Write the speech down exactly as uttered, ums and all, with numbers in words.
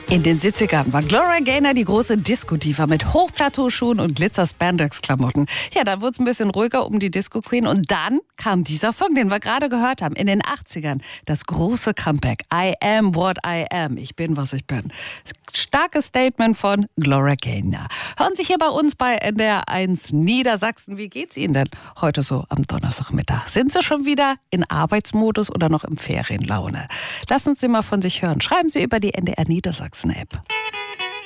In den siebzigern war Gloria Gaynor die große Disco-Diva mit Hochplateauschuhen und Glitzer-Spandex-Klamotten. Ja, dann wurde es ein bisschen ruhiger um die Disco-Queen und dann kam dieser Song, den wir gerade gehört haben, in den achtzigern. Das große Comeback. I am what I am. Ich bin, was ich bin. Starkes Statement von Gloria Gaynor. Hören Sie hier bei uns bei N D R eins Niedersachsen. Wie geht's Ihnen denn heute so am Donnerstagmittag? Sind Sie schon wieder in Arbeitsmodus oder noch im Ferienlaune? Lassen Sie mal von sich hören. Schreiben Sie über die N D R Niedersachsen App.